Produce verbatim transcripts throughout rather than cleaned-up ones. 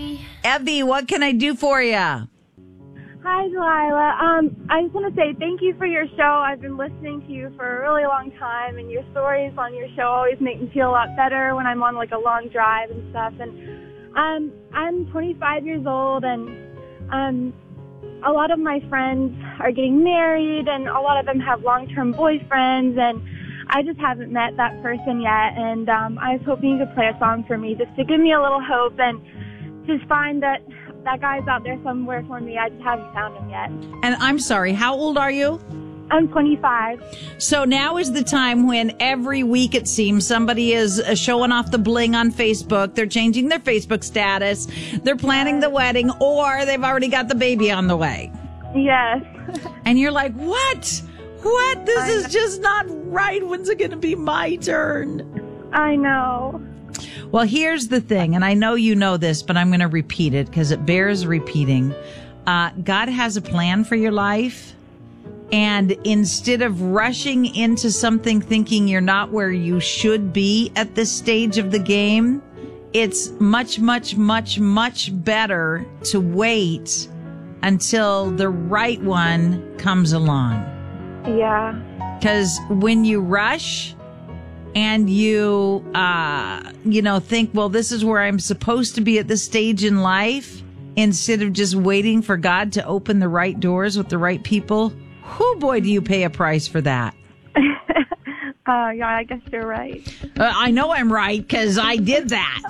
Evie, what can I do for you? Hi, Delilah. Um, I just want to say thank you for your show. I've been listening to you for a really long time, and your stories on your show always make me feel a lot better when I'm on, like, a long drive and stuff. And um, I'm twenty-five years old, and um, a lot of my friends are getting married, and a lot of them have long-term boyfriends, and I just haven't met that person yet. And um, I was hoping you could play a song for me just to give me a little hope and just find that that guy's out there somewhere for me. I just haven't found him yet. And I'm sorry, how old are you? I'm twenty-five. So now is the time when every week it seems somebody is uh, showing off the bling on Facebook. They're changing their Facebook status. They're planning the wedding, or they've already got the baby on the way. Yes. And you're like, what? What? This is just not right. When's it going to be my turn? I know. Well, here's the thing, and I know you know this, but I'm going to repeat it because it bears repeating. Uh, God has a plan for your life, and instead of rushing into something thinking you're not where you should be at this stage of the game, it's much, much, much, much better to wait until the right one comes along. Yeah. Because when you rush and you, uh, you know, think, well, this is where I'm supposed to be at this stage in life, instead of just waiting for God to open the right doors with the right people, whoo, boy, do you pay a price for that. uh, yeah, I guess you're right. Uh, I know I'm right because I did that.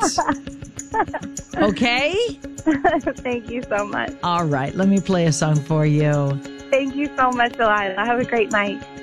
Okay? Thank you so much. All right, let me play a song for you. Thank you so much, Delilah. Have a great night.